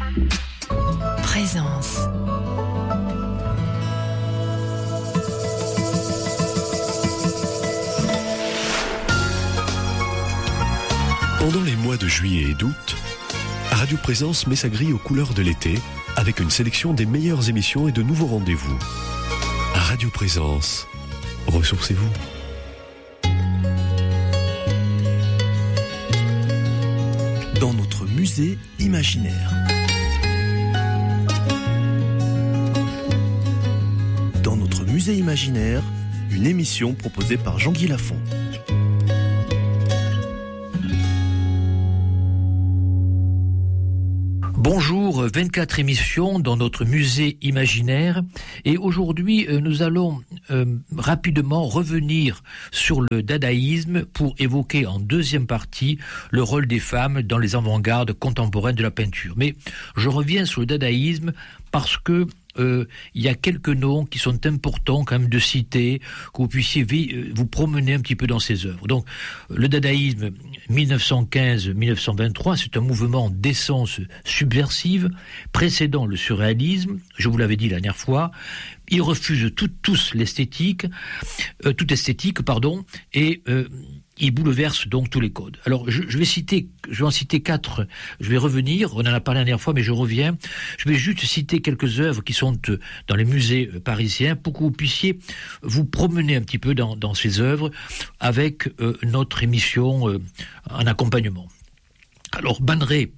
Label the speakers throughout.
Speaker 1: Présence.
Speaker 2: Pendant les mois de juillet et d'août, Radio Présence met sa grille aux couleurs de l'été avec une sélection des meilleures émissions et de nouveaux rendez-vous. Radio Présence, ressourcez-vous.
Speaker 3: Dans notre musée imaginaire. Dans notre musée imaginaire, une émission proposée par Jean-Guy Lafont.
Speaker 4: Bonjour, 24 émissions dans notre musée imaginaire et aujourd'hui nous allons rapidement revenir sur le dadaïsme pour évoquer en deuxième partie le rôle des femmes dans les avant-gardes contemporaines de la peinture. Mais je reviens sur le dadaïsme parce que il y a quelques noms qui sont importants quand même de citer, que vous puissiez vous promener un petit peu dans ces œuvres. Donc, le dadaïsme 1915-1923, c'est un mouvement d'essence subversive précédant le surréalisme, je vous l'avais dit la dernière fois. Ils refusent tous l'esthétique, toute esthétique, et il bouleverse donc tous les codes. Alors, je vais en citer 4. Je vais revenir, on en a parlé la dernière fois, mais je reviens. Je vais juste citer quelques œuvres qui sont dans les musées parisiens pour que vous puissiez vous promener un petit peu dans ces œuvres avec notre émission en accompagnement. Alors, Banneret,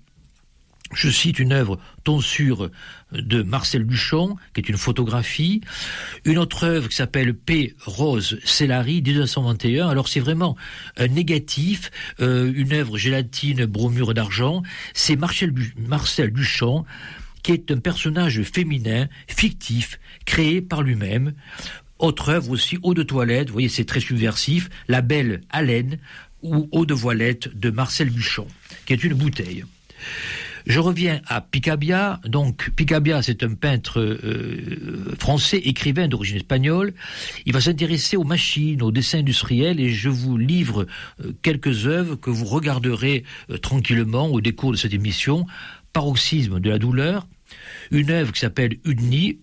Speaker 4: je cite une œuvre tonsure de Marcel Duchamp, qui est une photographie. Une autre œuvre qui s'appelle P. Rose Cellari, 1921. Alors c'est vraiment un négatif, une œuvre gélatine, bromure d'argent. C'est Marcel Duchamp, qui est un personnage féminin, fictif, créé par lui-même. Autre œuvre aussi, Eau de toilette, vous voyez c'est très subversif, La belle haleine ou Eau de voilette de Marcel Duchamp, qui est une bouteille. Je reviens à Picabia. Donc, Picabia, c'est un peintre français, écrivain d'origine espagnole. Il va s'intéresser aux machines, aux dessins industriels, et je vous livre quelques œuvres que vous regarderez tranquillement au décours de cette émission. Paroxysme de la douleur, une œuvre qui s'appelle Udni,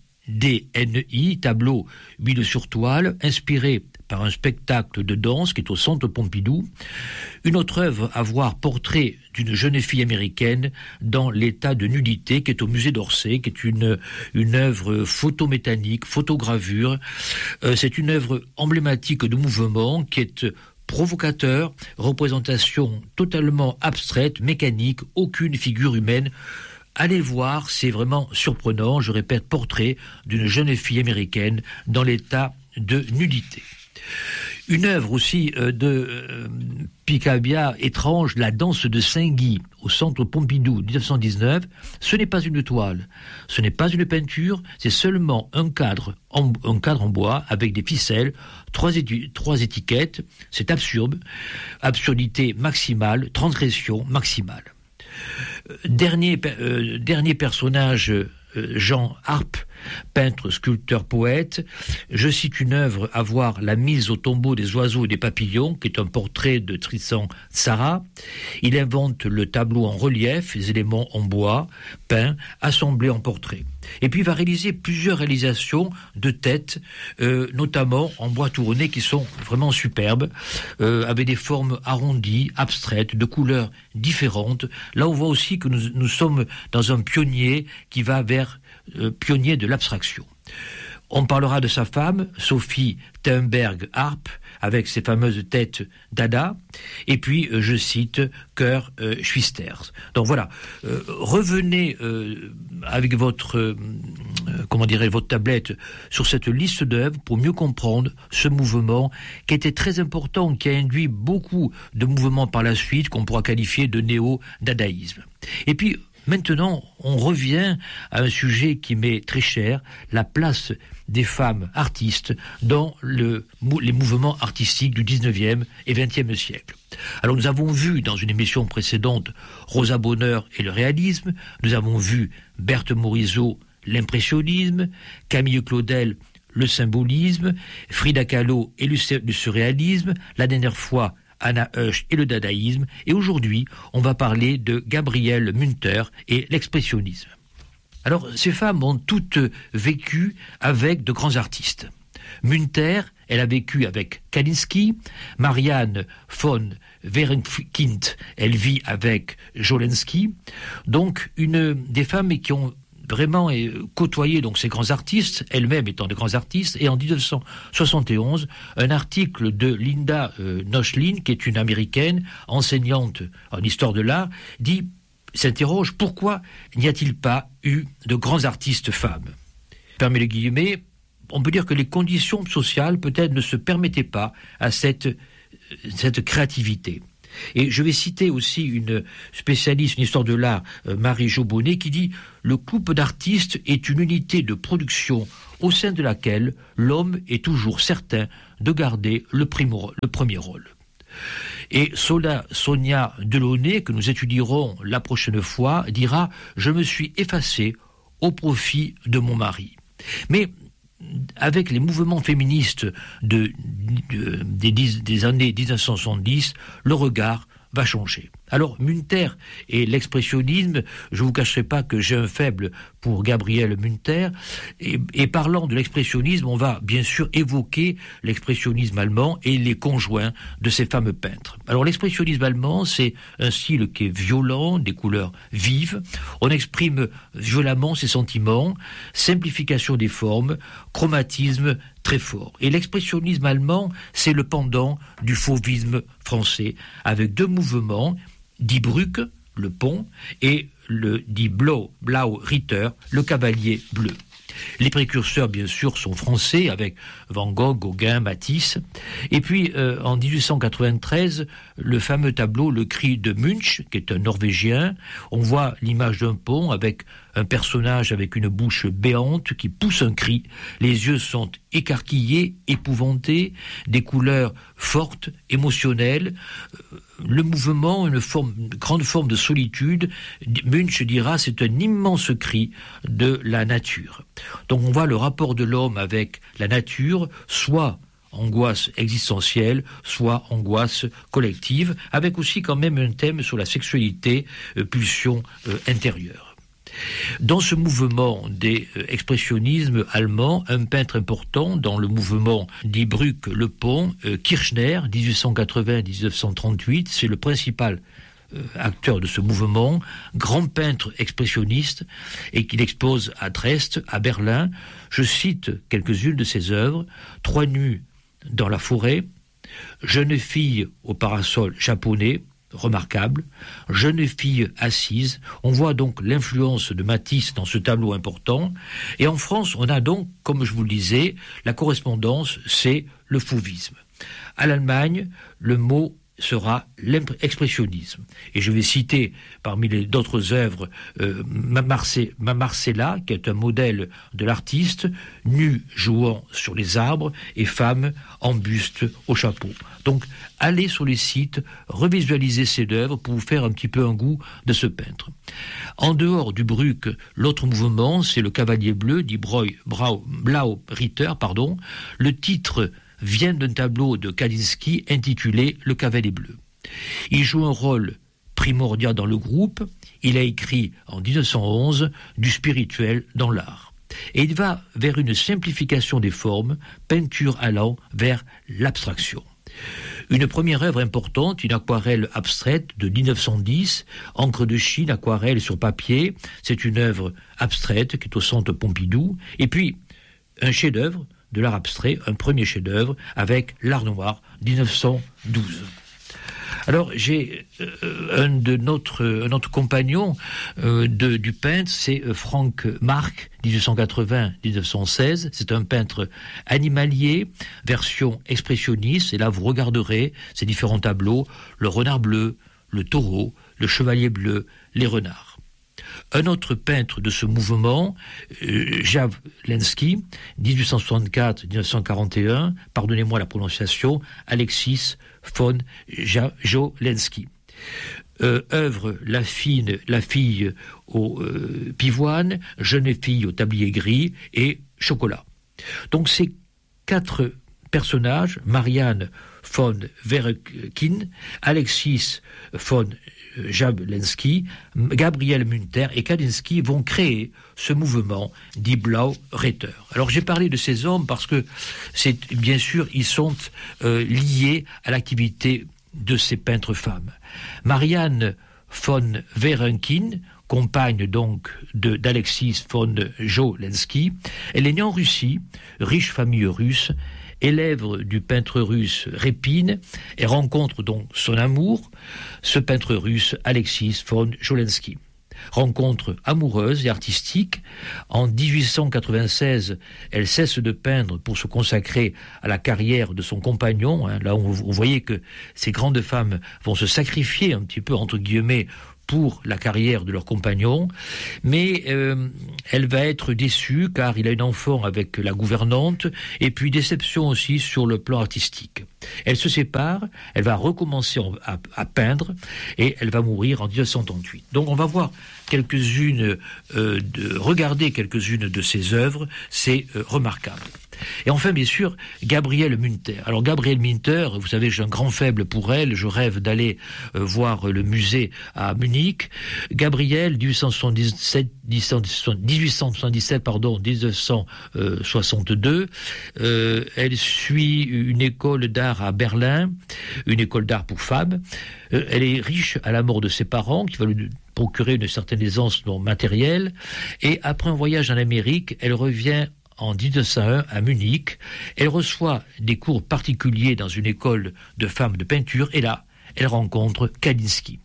Speaker 4: U-D-N-I, tableau huile sur toile, inspiré par un spectacle de danse qui est au Centre Pompidou. Une autre œuvre à voir, Portrait d'une jeune fille américaine dans l'état de nudité, qui est au musée d'Orsay, qui est une œuvre photomécanique, photogravure. C'est une œuvre emblématique de mouvement qui est provocateur, représentation totalement abstraite, mécanique, aucune figure humaine. Allez voir, c'est vraiment surprenant. Je répète, Portrait d'une jeune fille américaine dans l'état de nudité. Une œuvre aussi de Picabia étrange, La danse de Saint-Guy, au Centre Pompidou, 1919. Ce n'est pas une toile, ce n'est pas une peinture, c'est seulement un cadre en bois avec des ficelles, trois étiquettes. C'est absurde, absurdité maximale, transgression maximale. Dernier personnage, Jean Arp, peintre, sculpteur, poète. Je cite une œuvre à voir, La mise au tombeau des oiseaux et des papillons, qui est un portrait de Tristan Tzara. Il invente le tableau en relief, les éléments en bois, peints, assemblés en portrait. Et puis il va réaliser plusieurs réalisations de tête, notamment en bois tourné, qui sont vraiment superbes, avec des formes arrondies, abstraites, de couleurs différentes. Là on voit aussi que nous sommes dans un pionnier qui va vers pionnier de l'abstraction. On parlera de sa femme, Sophie Thunberg Arp, avec ses fameuses têtes dada, et puis, je cite, Cœur Schwisters. Donc voilà, revenez avec votre tablette sur cette liste d'œuvres pour mieux comprendre ce mouvement qui était très important, qui a induit beaucoup de mouvements par la suite, qu'on pourra qualifier de néo-dadaïsme. Et puis, maintenant, on revient à un sujet qui m'est très cher, la place des femmes artistes dans les mouvements artistiques du 19e et 20e siècle. Alors nous avons vu dans une émission précédente Rosa Bonheur et le réalisme, nous avons vu Berthe Morisot, l'impressionnisme, Camille Claudel, le symbolisme, Frida Kahlo et le surréalisme, la dernière fois Anna Husch et le dadaïsme. Et aujourd'hui, on va parler de Gabriele Münter et l'expressionnisme. Alors, ces femmes ont toutes vécu avec de grands artistes. Münter, elle a vécu avec Kandinsky, Marianne von Werenkind, elle vit avec Jolensky. Donc, des femmes qui ont vraiment côtoyé donc ces grands artistes, elles-mêmes étant de grands artistes. Et en 1971, un article de Linda Nochlin, qui est une américaine, enseignante en histoire de l'art, s'interroge pourquoi n'y a-t-il pas eu de grands artistes femmes. Fermez les guillemets. On peut dire que les conditions sociales peut-être ne se permettaient pas à cette créativité. Et je vais citer aussi une spécialiste en histoire de l'art, Marie Jobonnet, qui dit « Le couple d'artistes est une unité de production au sein de laquelle l'homme est toujours certain de garder le premier rôle. » Et Sonia Delaunay, que nous étudierons la prochaine fois, dira « Je me suis effacée au profit de mon mari. » Mais avec les mouvements féministes des années 1970, le regard va changer. Alors, Münter et l'expressionnisme, je ne vous cacherai pas que j'ai un faible pour Gabriele Münter, et parlant de l'expressionnisme, on va bien sûr évoquer l'expressionnisme allemand et les conjoints de ces fameux peintres. Alors, l'expressionnisme allemand, c'est un style qui est violent, des couleurs vives, on exprime violemment ses sentiments, simplification des formes, chromatisme très fort. Et l'expressionnisme allemand, c'est le pendant du fauvisme français, avec deux mouvements, Die Brücke, le pont, et le Die Blau Ritter, le cavalier bleu. Les précurseurs, bien sûr, sont français, avec Van Gogh, Gauguin, Matisse. Et puis, en 1893, le fameux tableau Le Cri de Munch, qui est un Norvégien, on voit l'image d'un pont avec un personnage avec une bouche béante qui pousse un cri. Les yeux sont écarquillés, épouvantés, des couleurs fortes, émotionnelles. Le mouvement, une grande forme de solitude. Munch dira, c'est un immense cri de la nature. Donc on voit le rapport de l'homme avec la nature, soit angoisse existentielle, soit angoisse collective, avec aussi quand même un thème sur la sexualité, pulsion intérieure. Dans ce mouvement des expressionnismes allemands, un peintre important dans le mouvement Die Brücke, le pont, Kirchner, 1880-1938, c'est le principal acteur de ce mouvement, grand peintre expressionniste, et qu'il expose à Dresde, à Berlin. Je cite quelques-unes de ses œuvres: Trois nus dans la forêt, Jeune fille au parasol japonais, remarquable, Jeune fille assise. On voit donc l'influence de Matisse dans ce tableau important. Et en France, on a donc, comme je vous le disais, la correspondance, c'est le fauvisme. À l'Allemagne, le mot sera l'expressionnisme. Et je vais citer parmi les d'autres œuvres Marcella, qui est un modèle de l'artiste, nu jouant sur les arbres et femme en buste au chapeau. Donc, allez sur les sites, revisualisez ces œuvres pour vous faire un petit peu un goût de ce peintre. En dehors du Brücke, l'autre mouvement, c'est le cavalier bleu, dit Blau Ritter, pardon. Le titre vient d'un tableau de Kandinsky intitulé Le cavalier bleu. Il joue un rôle primordial dans le groupe. Il a écrit en 1911 du spirituel dans l'art. Et il va vers une simplification des formes, peinture allant vers l'abstraction. Une première œuvre importante, une aquarelle abstraite de 1910, encre de Chine, aquarelle sur papier. C'est une œuvre abstraite qui est au centre Pompidou. Et puis, un chef-d'œuvre de l'art abstrait, un premier chef-d'œuvre avec l'art noir, 1912. Alors, j'ai un autre compagnon du peintre, c'est Frank Marc, 1880-1916. C'est un peintre animalier, version expressionniste. Et là, vous regarderez ces différents tableaux, le renard bleu, le taureau, le chevalier bleu, les renards. Un autre peintre de ce mouvement, Jawlensky, 1864-1941, pardonnez-moi la prononciation, Alexis von Jawlensky. Œuvre La fille au pivoine, Jeune fille au tablier gris et Chocolat. Donc ces quatre personnages, Marianne von Werekin, Alexis von Jablinski, Gabriel Münter et Kandinsky vont créer ce mouvement dit Blau-Reiter. Alors j'ai parlé de ces hommes parce que bien sûr ils sont liés à l'activité de ces peintres femmes. Marianne von Werekin, compagne donc d'Alexis von Jolensky, elle est née en Russie, riche famille russe, élève du peintre russe Répine, et rencontre donc son amour, ce peintre russe Alexis von Jolensky. Rencontre amoureuse et artistique. En 1896, elle cesse de peindre pour se consacrer à la carrière de son compagnon. Là, vous voyez que ces grandes femmes vont se sacrifier un petit peu, entre guillemets, pour la carrière de leur compagnon, mais elle va être déçue car il a une enfant avec la gouvernante, et puis déception aussi sur le plan artistique. Elle se sépare, elle va recommencer à peindre, et elle va mourir en 1938. Donc on va voir regarder quelques-unes de ses œuvres, c'est remarquable. Et enfin, bien sûr, Gabriel Münter. Alors, Gabriel Münter, vous savez, j'ai un grand faible pour elle. Je rêve d'aller voir le musée à Munich. Gabriel, 1962, elle suit une école d'art à Berlin, une école d'art pour femmes. Elle est riche à la mort de ses parents, qui va lui procurer une certaine aisance matérielle. Et après un voyage en Amérique, elle revient en 1901 à Munich. Elle reçoit des cours particuliers dans une école de femmes de peinture, et là, elle rencontre Kandinsky.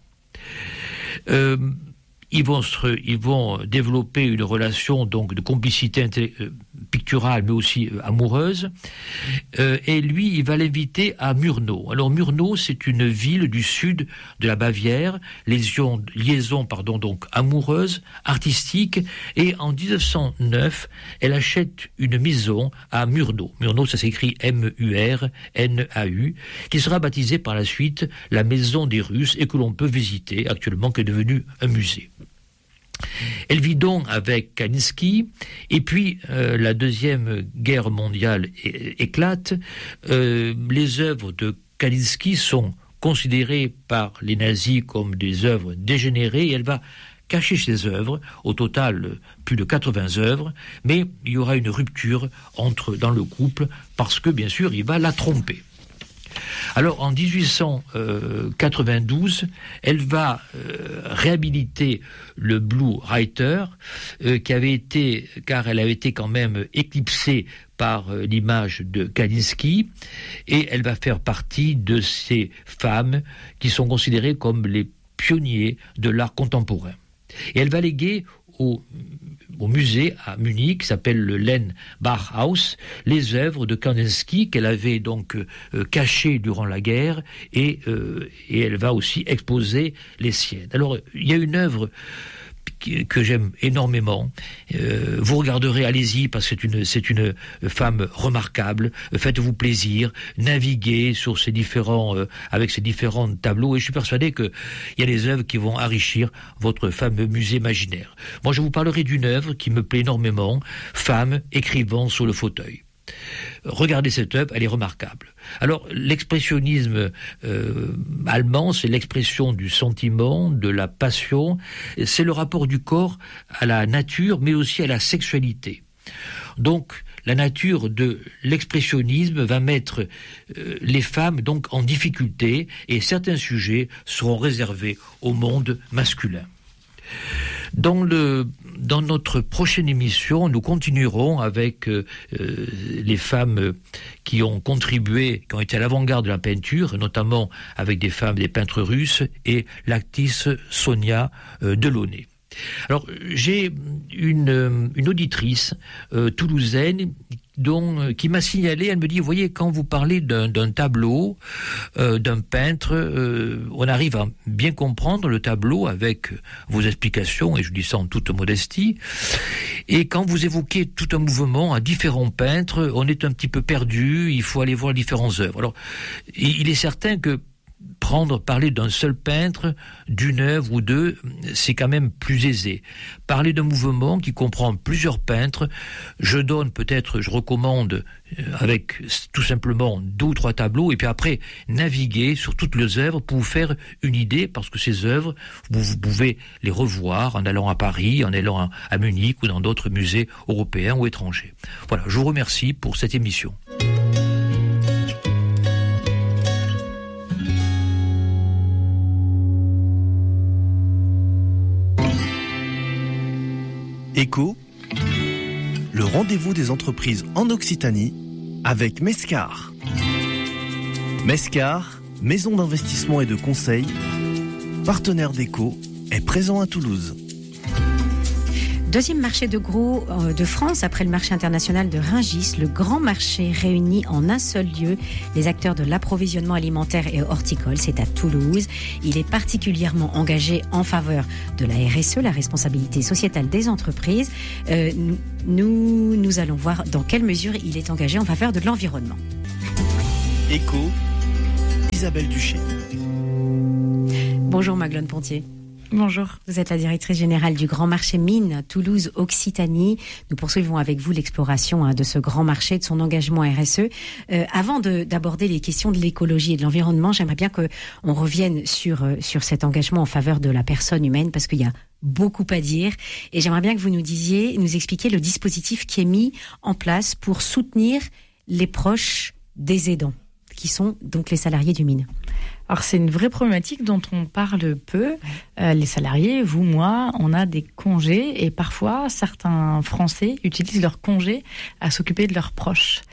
Speaker 4: Ils vont développer une relation donc de complicité picturale, mais aussi amoureuse. Et lui, il va l'inviter à Murnau. Alors Murnau, c'est une ville du sud de la Bavière, liaison donc amoureuse, artistique. Et en 1909, elle achète une maison à Murnau. Murnau, ça s'écrit M-U-R-N-A-U, qui sera baptisée par la suite la Maison des Russes et que l'on peut visiter actuellement, qui est devenue un musée. Elle vit donc avec Kandinsky, et puis la Deuxième Guerre mondiale éclate. Les œuvres de Kandinsky sont considérées par les nazis comme des œuvres dégénérées, et elle va cacher ses œuvres, au total plus de 80 œuvres, mais il y aura une rupture dans le couple, parce que bien sûr il va la tromper. Alors en 1892, elle va réhabiliter le Blau-Reiter, car elle avait été quand même éclipsée par l'image de Kandinsky, et elle va faire partie de ces femmes qui sont considérées comme les pionniers de l'art contemporain. Et elle va léguer au musée à Munich, qui s'appelle le Lenn-Bachhaus, les œuvres de Kandinsky qu'elle avait donc cachées durant la guerre, et elle va aussi exposer les siennes. Alors, il y a une œuvre que j'aime énormément. Vous regarderez, allez-y, parce que c'est une femme remarquable. Faites-vous plaisir, naviguez sur avec ces différents tableaux, et je suis persuadé qu'il y a des œuvres qui vont enrichir votre fameux musée imaginaire. Moi, je vous parlerai d'une œuvre qui me plaît énormément, Femme écrivant sur le fauteuil. Regardez cette œuvre, elle est remarquable. Alors, l'expressionnisme allemand, c'est l'expression du sentiment, de la passion, c'est le rapport du corps à la nature, mais aussi à la sexualité. Donc, la nature de l'expressionnisme va mettre les femmes donc en difficulté, et certains sujets seront réservés au monde masculin. Dans notre prochaine émission, nous continuerons avec les femmes qui ont contribué, qui ont été à l'avant-garde de la peinture, notamment avec des peintres russes, et l'actrice Sonia Delaunay. Alors, j'ai une auditrice toulousaine qui m'a signalé, elle me dit, vous voyez, quand vous parlez d'un tableau, d'un peintre, on arrive à bien comprendre le tableau avec vos explications, et je dis ça en toute modestie, et quand vous évoquez tout un mouvement à différents peintres, on est un petit peu perdu, il faut aller voir différentes œuvres. Alors, il est certain que parler d'un seul peintre, d'une œuvre ou deux, c'est quand même plus aisé. Parler d'un mouvement qui comprend plusieurs peintres, je recommande avec tout simplement 2 ou 3 tableaux, et puis après naviguer sur toutes les œuvres pour vous faire une idée, parce que ces œuvres, vous pouvez les revoir en allant à Paris, en allant à Munich ou dans d'autres musées européens ou étrangers. Voilà, je vous remercie pour cette émission.
Speaker 3: Écho, le rendez-vous des entreprises en Occitanie avec Mescar. Mescar, maison d'investissement et de conseil, partenaire d'Écho, est présent à Toulouse.
Speaker 1: Deuxième marché de gros de France, après le marché international de Rungis, le grand marché réunit en un seul lieu les acteurs de l'approvisionnement alimentaire et horticole. C'est à Toulouse. Il est particulièrement engagé en faveur de la RSE, la responsabilité sociétale des entreprises. Nous allons voir dans quelle mesure il est engagé en faveur de l'environnement.
Speaker 3: Écho, Isabelle Duché.
Speaker 1: Bonjour Maglone Pontier.
Speaker 5: Bonjour.
Speaker 1: Vous êtes la directrice générale du Grand Marché Mines Toulouse-Occitanie. Nous poursuivons avec vous l'exploration de ce grand marché, de son engagement RSE. Avant d'aborder les questions de l'écologie et de l'environnement, j'aimerais bien qu'on revienne sur cet engagement en faveur de la personne humaine, parce qu'il y a beaucoup à dire. Et j'aimerais bien que vous nous expliquiez le dispositif qui est mis en place pour soutenir les proches des aidants, qui sont donc les salariés du mine.
Speaker 5: Alors c'est une vraie problématique dont on parle peu. Les salariés, vous, moi, on a des congés et parfois certains Français utilisent leurs congés à s'occuper de leurs proches.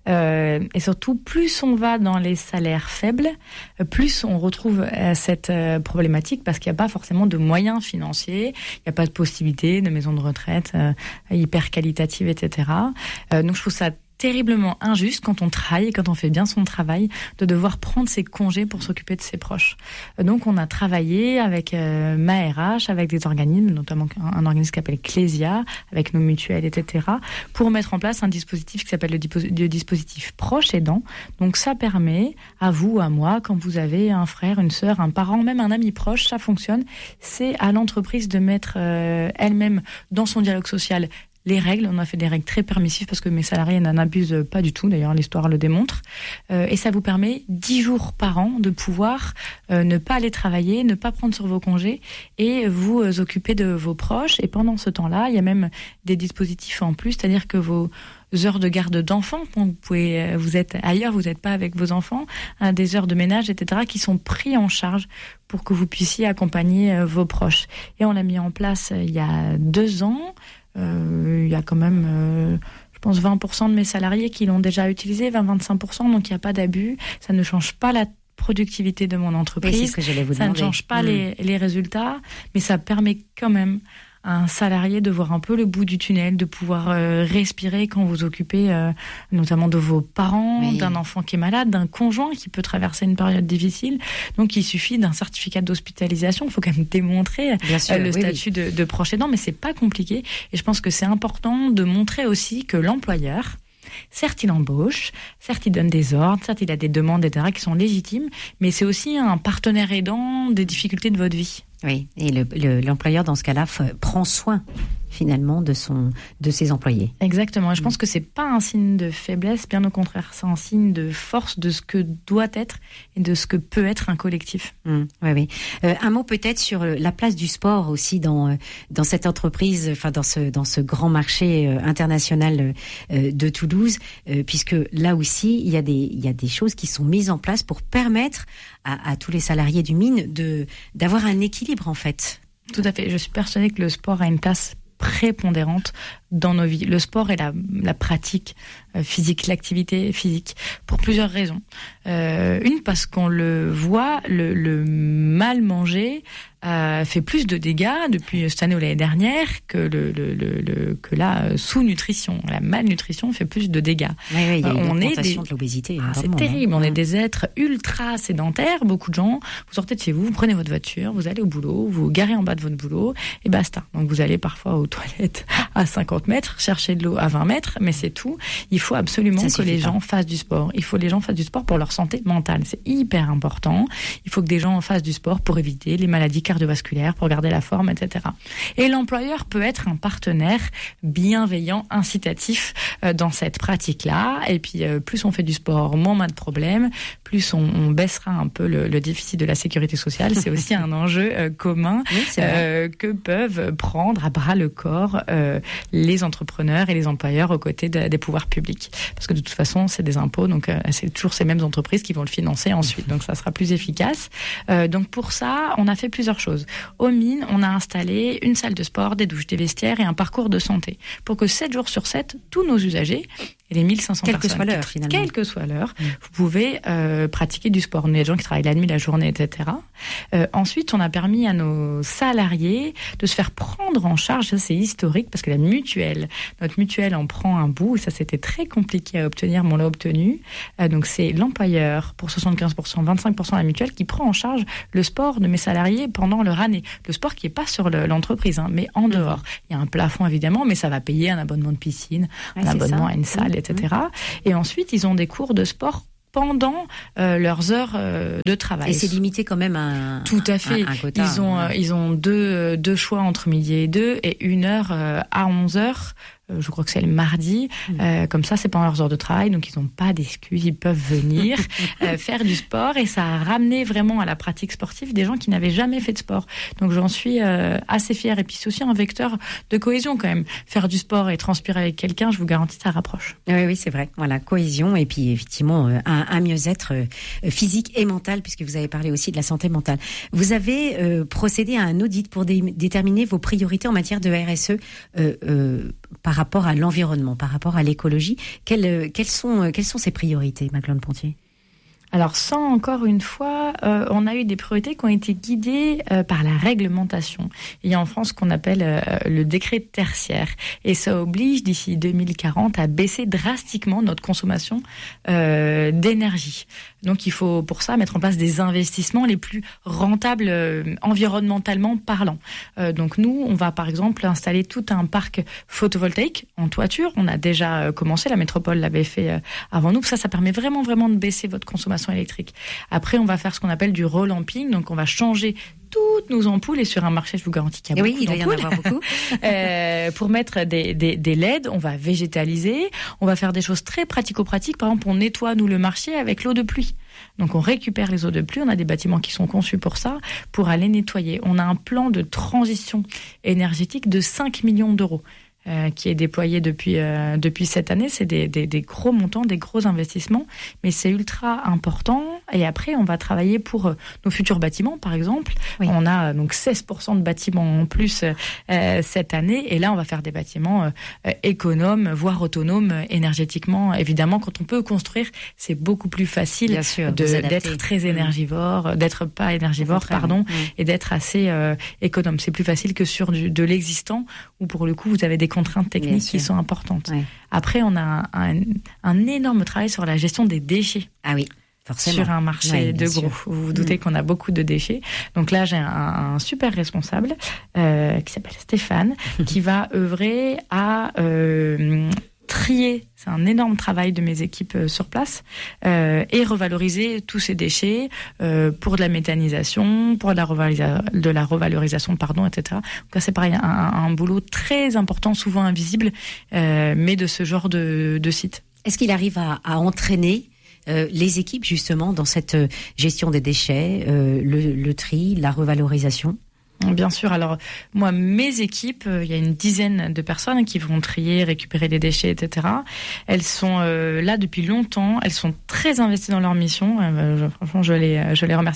Speaker 5: Et surtout, plus on va dans les salaires faibles, plus on retrouve cette problématique, parce qu'il n'y a pas forcément de moyens financiers, il n'y a pas de possibilité de maison de retraite hyper qualitative, etc. Donc je trouve ça terriblement injuste quand on travaille et quand on fait bien son travail de devoir prendre ses congés pour s'occuper de ses proches. Donc on a travaillé avec ma RH, avec des organismes, notamment un organisme qui s'appelle Clésia, avec nos mutuelles, etc., pour mettre en place un dispositif qui s'appelle le dispositif proche aidant. Donc ça permet à vous, à moi, quand vous avez un frère, une sœur, un parent, même un ami proche, ça fonctionne. C'est à l'entreprise de mettre elle-même dans son dialogue social les règles. On a fait des règles très permissives parce que mes salariés n'en abusent pas du tout, d'ailleurs l'histoire le démontre, et ça vous permet 10 jours par an de pouvoir ne pas aller travailler, ne pas prendre sur vos congés et vous occuper de vos proches. Et pendant ce temps-là, il y a même des dispositifs en plus, c'est-à-dire que vos heures de garde d'enfants, vous êtes ailleurs, vous n'êtes pas avec vos enfants, des heures de ménage, etc., qui sont pris en charge pour que vous puissiez accompagner vos proches. Et on l'a mis en place il y a 2 ans. Il y a quand même, je pense, 20% de mes salariés qui l'ont déjà utilisé, 20-25%, donc il n'y a pas d'abus. Ça ne change pas la productivité de mon entreprise. Oui,
Speaker 1: c'est ce que j'allais vous demander.
Speaker 5: Ça ne change pas les résultats, mais ça permet quand même à un salarié de voir un peu le bout du tunnel, de pouvoir respirer quand vous occupez notamment de vos parents, oui, d'un enfant qui est malade, d'un conjoint qui peut traverser une période difficile. Donc il suffit d'un certificat d'hospitalisation, il faut quand même démontrer le statut de proche aidant, mais c'est pas compliqué. Et je pense que c'est important de montrer aussi que l'employeur, certes, il embauche, certes, il donne des ordres, certes, il a des demandes, etc., qui sont légitimes, mais c'est aussi un partenaire aidant des difficultés de votre vie.
Speaker 1: Oui, et l'employeur, dans ce cas-là, prend soin, finalement, de ses employés.
Speaker 5: Exactement, et je pense que c'est pas un signe de faiblesse, bien au contraire, c'est un signe de force de ce que doit être et de ce que peut être un collectif.
Speaker 1: Oui. Un mot peut-être sur la place du sport aussi dans cette entreprise, enfin dans ce grand marché international de Toulouse, puisque là aussi il y a des choses qui sont mises en place pour permettre à tous les salariés du mine d'avoir un équilibre en fait.
Speaker 5: Tout à fait, je suis persuadée que le sport a une place prépondérante dans nos vies. Le sport et la pratique physique, l'activité physique, pour plusieurs raisons. Une, parce qu'on le voit, le mal manger fait plus de dégâts depuis cette année ou l'année dernière que que la sous-nutrition. La malnutrition fait plus de dégâts.
Speaker 1: Oui, il y a une augmentation de l'obésité.
Speaker 5: C'est terrible. On est des êtres ultra sédentaires. Beaucoup de gens, vous sortez de chez vous, vous prenez votre voiture, vous allez au boulot, vous garez en bas de votre boulot et basta. Donc vous allez parfois aux toilettes à 50 mètres, chercher de l'eau à 20 mètres, mais c'est tout. Il faut absolument que les gens fassent du sport. Il faut que les gens fassent du sport pour leur santé mentale. C'est hyper important. Il faut que des gens fassent du sport pour éviter les maladies cardiovasculaires, pour garder la forme, etc. Et l'employeur peut être un partenaire bienveillant, incitatif dans cette pratique-là. Et puis, plus on fait du sport, moins on a de problèmes, plus on baissera un peu le déficit de la sécurité sociale. C'est aussi un enjeu commun que peuvent prendre à bras le corps les entrepreneurs et les employeurs aux côtés des pouvoirs publics. Parce que de toute façon, c'est des impôts, donc c'est toujours ces mêmes entreprises qui vont le financer ensuite. Donc ça sera plus efficace. Donc pour ça, on a fait plusieurs choses. Aux mines, on a installé une salle de sport, des douches, des vestiaires et un parcours de santé pour que 7 jours sur 7, tous nos usagers, et les 1500
Speaker 1: quelle
Speaker 5: personnes,
Speaker 1: que soit l'heure, finalement.
Speaker 5: Quelle que soit l'heure, vous pouvez pratiquer du sport. Il y a des gens qui travaillent la nuit, la journée, etc. Ensuite, on a permis à nos salariés de se faire prendre en charge. Ça, c'est historique parce que notre mutuelle en prend un bout. Et ça, c'était très compliqué à obtenir, mais on l'a obtenu. Donc, c'est l'employeur pour 75%, 25% la mutuelle qui prend en charge le sport de mes salariés pendant leur année. Le sport qui n'est pas sur l'entreprise, mais en dehors. Il y a un plafond, évidemment, mais ça va payer un abonnement de piscine, un abonnement à une salle, etc. Et ensuite, ils ont des cours de sport pendant leurs heures de travail.
Speaker 1: Et c'est limité quand même à
Speaker 5: tout à fait.
Speaker 1: Un quota.
Speaker 5: Ils ont deux choix entre midi et 2 et 1 heure à 11 heures. Je crois que c'est le mardi. Comme ça, c'est pendant leurs heures de travail, donc ils n'ont pas d'excuses, ils peuvent venir faire du sport. Et ça a ramené vraiment à la pratique sportive des gens qui n'avaient jamais fait de sport. Donc j'en suis assez fière. Et puis c'est aussi un vecteur de cohésion quand même. Faire du sport et transpirer avec quelqu'un, je vous garantis, ça rapproche.
Speaker 1: Oui, c'est vrai. Voilà, cohésion et puis effectivement un mieux-être physique et mental, puisque vous avez parlé aussi de la santé mentale. Vous avez procédé à un audit pour déterminer vos priorités en matière de RSE par rapport à l'environnement, par rapport à l'écologie. Quelles sont ces priorités, Magdeleine Pontier ?
Speaker 5: Alors, encore une fois, on a eu des priorités qui ont été guidées par la réglementation. Il y a en France ce qu'on appelle le décret tertiaire. Et ça oblige, d'ici 2040, à baisser drastiquement notre consommation d'énergie. Donc, il faut, pour ça, mettre en place des investissements les plus rentables environnementalement parlant. Donc, nous, on va, par exemple, installer tout un parc photovoltaïque en toiture. On a déjà commencé, la métropole l'avait fait avant nous. Ça permet vraiment de baisser votre consommation électrique. Après, on va faire ce qu'on appelle du relamping, donc on va changer toutes nos ampoules, et sur un marché, je vous garantis qu'il y a beaucoup
Speaker 1: il doit y en avoir beaucoup.
Speaker 5: Pour mettre des LED, on va végétaliser, on va faire des choses très pratico-pratiques. Par exemple, on nettoie, nous, le marché avec l'eau de pluie. Donc on récupère les eaux de pluie, on a des bâtiments qui sont conçus pour ça, pour aller nettoyer. On a un plan de transition énergétique de 5 millions d'euros. Qui est déployé depuis cette année. C'est des gros montants, des gros investissements, mais c'est ultra important. Et après, on va travailler pour nos futurs bâtiments, par exemple. Oui. On a donc 16% de bâtiments en plus cette année, et là, on va faire des bâtiments économes, voire autonomes énergétiquement. Évidemment, quand on peut construire, c'est beaucoup plus facile d'être très énergivore, d'être pas énergivore, et d'être assez économe. C'est plus facile que sur de l'existant, où pour le coup, vous avez des contraintes techniques qui sont importantes. Ouais. Après, on a un énorme travail sur la gestion des déchets.
Speaker 1: Ah oui, forcément.
Speaker 5: Sur un marché de gros. Vous vous doutez qu'on a beaucoup de déchets. Donc là, j'ai un super responsable qui s'appelle Stéphane, qui va œuvrer à trier, c'est un énorme travail de mes équipes sur place, et revaloriser tous ces déchets pour de la méthanisation, pour de la revalorisation, etc. Donc là, c'est pareil, un boulot très important, souvent invisible, mais de ce genre de site.
Speaker 1: Est-ce qu'il arrive à entraîner les équipes justement dans cette gestion des déchets, le tri, la revalorisation ?
Speaker 5: Bien sûr. Alors, moi, mes équipes, il y a une dizaine de personnes qui vont trier, récupérer les déchets, etc. Elles sont là depuis longtemps. Elles sont très investies dans leur mission. Franchement, je les remercie parce que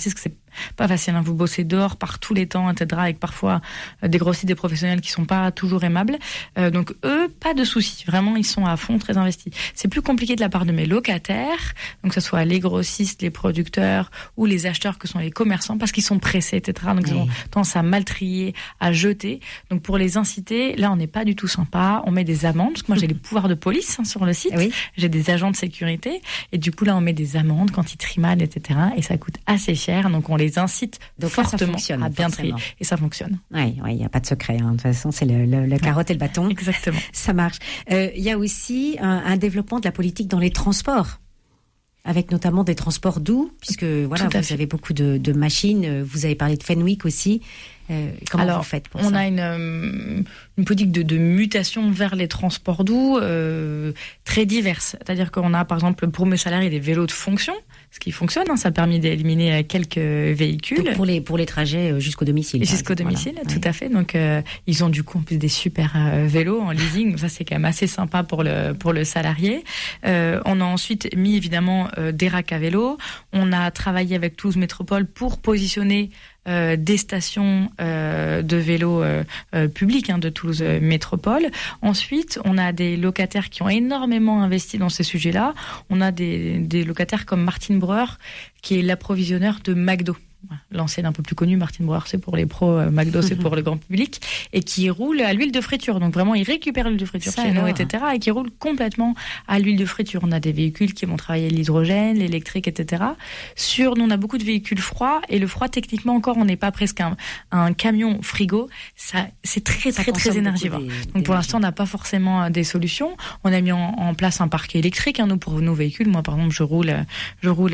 Speaker 5: Pas facile, hein. Vous bossez dehors par tous les temps, etc., avec parfois des grossistes, des professionnels qui sont pas toujours aimables. Donc eux, pas de soucis. Vraiment, ils sont à fond, très investis. C'est plus compliqué de la part de mes locataires, donc que ce soit les grossistes, les producteurs ou les acheteurs que sont les commerçants, parce qu'ils sont pressés, etc. Donc ils ont tendance à mal trier, à jeter. Donc pour les inciter, là, on n'est pas du tout sympa. On met des amendes, parce que moi j'ai les pouvoirs de police sur le site. Oui. J'ai des agents de sécurité, et du coup là, on met des amendes quand ils trient mal, etc. Et ça coûte assez cher. Donc on les incite donc fortement à bien trier. Et ça fonctionne.
Speaker 1: Oui, il n'y a pas de secret. Hein. De toute façon, c'est le carotte et le bâton.
Speaker 5: Exactement.
Speaker 1: Ça marche. Il y a aussi un développement de la politique dans les transports, avec notamment des transports doux, puisque voilà, vous avez beaucoup de machines. Vous avez parlé de Fenwick aussi. Comment vous faites pour ça ?
Speaker 5: On a une politique de mutation vers les transports doux très diverse. C'est-à-dire qu'on a, par exemple, pour mes salariés, des vélos de fonction, ce qui fonctionne. Hein, ça a permis d'éliminer quelques véhicules.
Speaker 1: Donc pour les trajets jusqu'au domicile.
Speaker 5: Jusqu'au domicile, voilà. Tout à fait. Donc ils ont du coup en plus des super vélos en leasing. Ça c'est quand même assez sympa pour le salarié. On a ensuite mis évidemment des racks à vélo. On a travaillé avec Toulouse Métropole pour positionner des stations de vélos publics de Toulouse Métropole. Ensuite, on a des locataires qui ont énormément investi dans ces sujets-là. On a des locataires comme Martine Breuer, qui est l'approvisionneur de McDo. L'ancienne un peu plus connue, Martine Breuer, c'est pour les pros, McDo, c'est pour le grand public, et qui roule à l'huile de friture. Donc vraiment, ils récupèrent l'huile de friture chez nous, etc., et qui roule complètement à l'huile de friture. On a des véhicules qui vont travailler l'hydrogène, l'électrique, etc. Nous, on a beaucoup de véhicules froids, et le froid, techniquement encore, on n'est pas presque un camion frigo. C'est très énergivore. Donc pour l'instant, on n'a pas forcément des solutions. On a mis en place un parc électrique, nous, pour nos véhicules. Moi, par exemple, je roule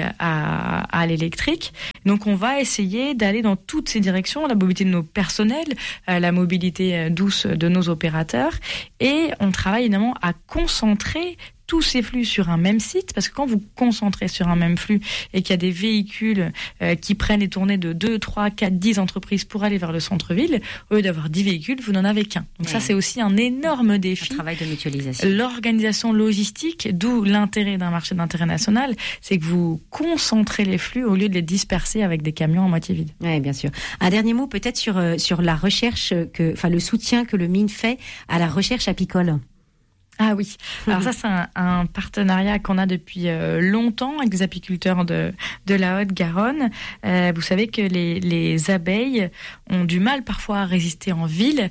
Speaker 5: à l'électrique. Donc on va essayer d'aller dans toutes ces directions, la mobilité de nos personnels, la mobilité douce de nos opérateurs, et on travaille évidemment à concentrer tous ces flux sur un même site, parce que quand vous concentrez sur un même flux et qu'il y a des véhicules qui prennent les tournées de 2, 3, 4, 10 entreprises pour aller vers le centre-ville, au lieu d'avoir 10 véhicules, vous n'en avez qu'un. Donc ça, c'est aussi un énorme défi.
Speaker 1: Un travail de mutualisation.
Speaker 5: L'organisation logistique, d'où l'intérêt d'un marché d'intérêt national, c'est que vous concentrez les flux au lieu de les disperser avec des camions à moitié vides.
Speaker 1: Oui, bien sûr. Un dernier mot peut-être sur la recherche, le soutien que le MIN fait à la recherche apicole.
Speaker 5: Ah oui, alors ça c'est un partenariat qu'on a depuis longtemps avec des apiculteurs de la Haute-Garonne. Vous savez que les abeilles ont du mal parfois à résister en ville.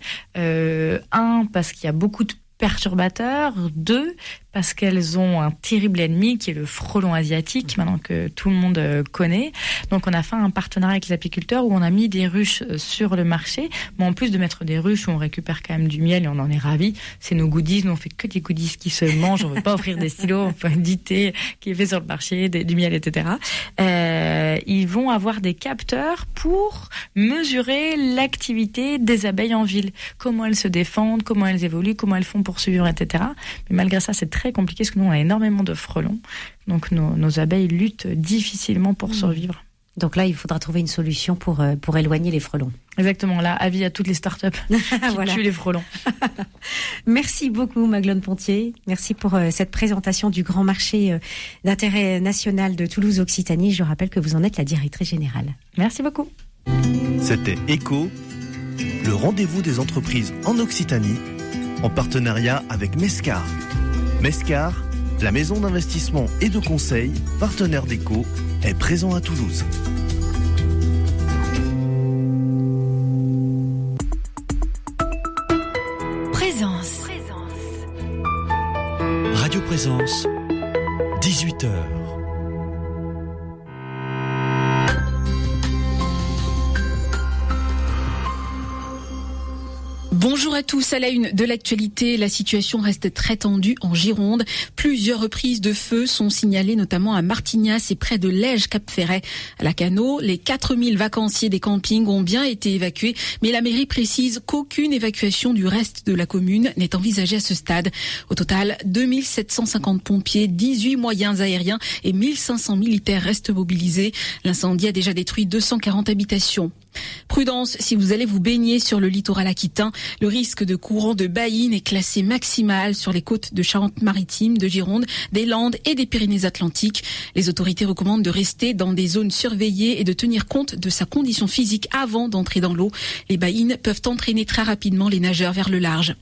Speaker 5: Parce qu'il y a beaucoup de perturbateurs. 2, parce qu'elles ont un terrible ennemi qui est le frelon asiatique, maintenant que tout le monde connaît. Donc on a fait un partenariat avec les apiculteurs où on a mis des ruches sur le marché, mais en plus de mettre des ruches où on récupère quand même du miel et on en est ravis. C'est nos goodies, nous on fait que des goodies qui se mangent, on veut pas offrir des stylos, on fait du thé qui est fait sur le marché, du miel, etc. Ils vont avoir des capteurs pour mesurer l'activité des abeilles en ville, comment elles se défendent, comment elles évoluent, comment elles font pour survivre, etc. Mais malgré ça, c'est très compliqué parce que nous, on a énormément de frelons. Donc, nos abeilles luttent difficilement pour survivre.
Speaker 1: Donc là, il faudra trouver une solution pour éloigner les frelons.
Speaker 5: Exactement. Là, avis à toutes les startups qui tuent les frelons.
Speaker 1: Merci beaucoup, Magdeleine Pontier. Merci pour cette présentation du grand marché d'intérêt national de Toulouse-Occitanie. Je rappelle que vous en êtes la directrice générale.
Speaker 5: Merci beaucoup.
Speaker 3: C'était ECO, le rendez-vous des entreprises en Occitanie, en partenariat avec Mescar. Mescar, la maison d'investissement et de conseil, partenaire d'ECO, est présent à Toulouse.
Speaker 2: Présence. Radio Présence, 18h.
Speaker 6: Bonjour à tous. À la une de l'actualité, la situation reste très tendue en Gironde. Plusieurs reprises de feu sont signalées, notamment à Martignas et près de Lège-Cap-Ferret. À Lacanau, les 4000 vacanciers des campings ont bien été évacués, mais la mairie précise qu'aucune évacuation du reste de la commune n'est envisagée à ce stade. Au total, 2750 pompiers, 18 moyens aériens et 1500 militaires restent mobilisés. L'incendie a déjà détruit 240 habitations. Prudence si vous allez vous baigner sur le littoral aquitain. Le risque de courant de baïne est classé maximal sur les côtes de Charente-Maritime, de Gironde, des Landes et des Pyrénées-Atlantiques. Les autorités recommandent de rester dans des zones surveillées et de tenir compte de sa condition physique avant d'entrer dans l'eau. Les baïnes peuvent entraîner très rapidement les nageurs vers le large.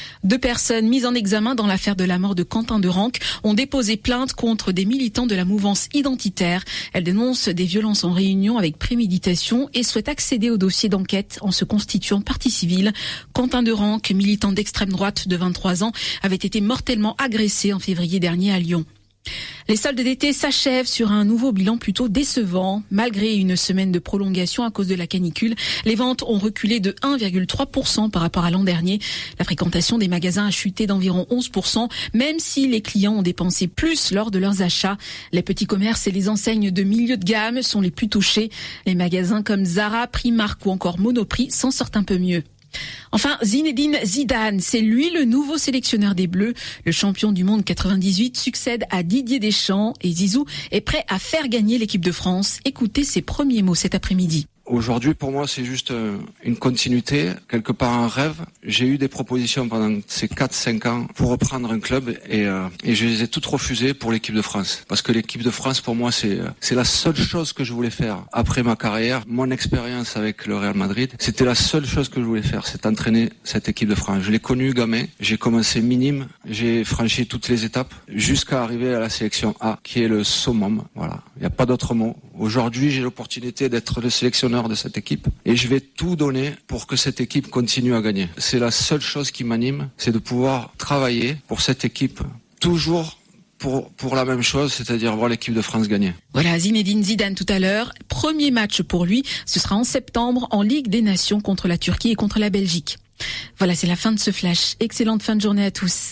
Speaker 6: 2 personnes mises en examen dans l'affaire de la mort de Quentin de Ranc ont déposé plainte contre des militants de la mouvance identitaire. Elles dénoncent des violences en réunion avec préméditation et souhaitent accéder au dossier d'enquête en se constituant partie civile. Quentin de Ranc, militant d'extrême droite de 23 ans, avait été mortellement agressé en février dernier à Lyon. Les soldes d'été s'achèvent sur un nouveau bilan plutôt décevant. Malgré une semaine de prolongation à cause de la canicule, les ventes ont reculé de 1,3% par rapport à l'an dernier. La fréquentation des magasins a chuté d'environ 11%, même si les clients ont dépensé plus lors de leurs achats. Les petits commerces et les enseignes de milieu de gamme sont les plus touchés. Les magasins comme Zara, Primark ou encore Monoprix s'en sortent un peu mieux. Enfin, Zinedine Zidane, c'est lui le nouveau sélectionneur des Bleus. Le champion du monde 98 succède à Didier Deschamps et Zizou est prêt à faire gagner l'équipe de France. Écoutez ses premiers mots cet après-midi.
Speaker 7: Aujourd'hui, pour moi, c'est juste une continuité, quelque part un rêve. J'ai eu des propositions pendant ces 4-5 ans pour reprendre un club et je les ai toutes refusées pour l'équipe de France. Parce que l'équipe de France, pour moi, c'est la seule chose que je voulais faire. Après ma carrière, mon expérience avec le Real Madrid, c'était la seule chose que je voulais faire, c'est entraîner cette équipe de France. Je l'ai connue gamin, j'ai commencé minime, j'ai franchi toutes les étapes jusqu'à arriver à la sélection A, qui est le summum. Voilà, il n'y a pas d'autre mot. Aujourd'hui, j'ai l'opportunité d'être le sélectionneur de cette équipe et je vais tout donner pour que cette équipe continue à gagner. C'est la seule chose qui m'anime, c'est de pouvoir travailler pour cette équipe toujours pour la même chose, c'est-à-dire voir l'équipe de France gagner.
Speaker 6: Voilà, Zinedine Zidane tout à l'heure. Premier match pour lui, ce sera en septembre en Ligue des Nations contre la Turquie et contre la Belgique. Voilà, c'est la fin de ce flash. Excellente fin de journée à tous.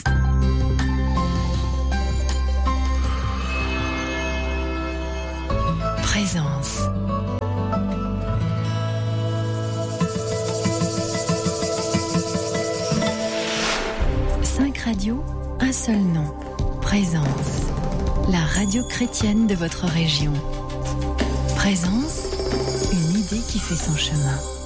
Speaker 8: Présence. Radio, un seul nom. Présence. La radio chrétienne de votre région. Présence, une idée qui fait son chemin.